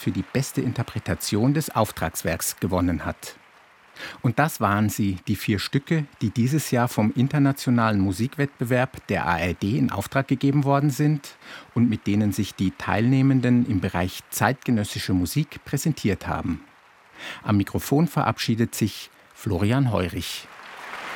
für die beste Interpretation des Auftragswerks gewonnen hat. Und das waren sie, die 4 Stücke, die dieses Jahr vom internationalen Musikwettbewerb der ARD in Auftrag gegeben worden sind und mit denen sich die Teilnehmenden im Bereich zeitgenössische Musik präsentiert haben. Am Mikrofon verabschiedet sich Florian Heurich.